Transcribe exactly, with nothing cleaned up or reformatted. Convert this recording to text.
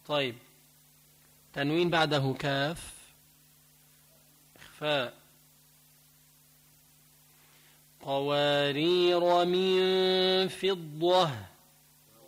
طيب تنوين بعده كاف إخفاء. قوارير من فضة